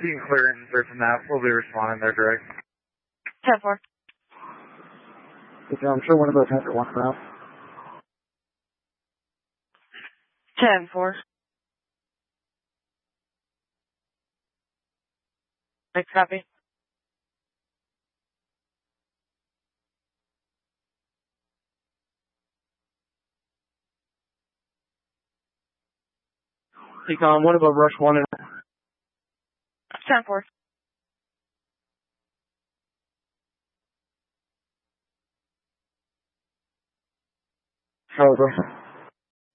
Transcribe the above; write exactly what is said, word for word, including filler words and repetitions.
You can clear in there from that. We'll be responding there direct. ten four. Okay, I'm sure one of those has it one round. ten four. Next copy. Econ, one above rush one and ten four. Charlotte, bro.